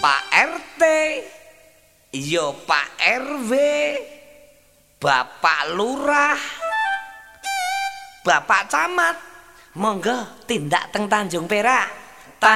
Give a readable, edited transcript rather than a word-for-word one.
Pak RT, yo Pak RW, Bapak Lurah, Bapak Camat, monggo tindak teng Tanjung Perak.